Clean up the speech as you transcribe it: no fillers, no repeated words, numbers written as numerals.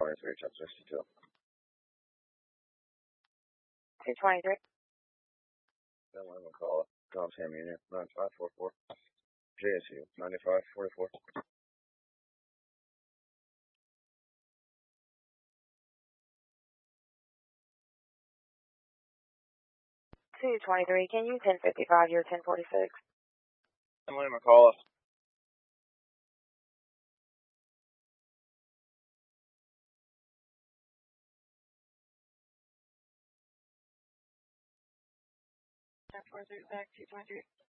23 times 62. 223. Then I'm gonna call it. Tom's Ham Union 9544. JSU 9544. 223. Can you 1055 your 1046? Emily McCullough. Back 223.